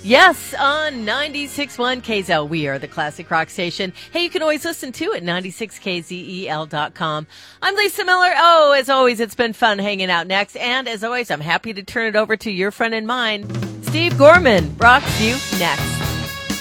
Yes, on 96.1 KZL, we are the classic rock station. Hey, you can always listen to it, 96kzel.com. I'm Lisa Miller. Oh, as always, it's been fun hanging out next. And as always, I'm happy to turn it over to your friend and mine, Steve Gorman. Rocks you next.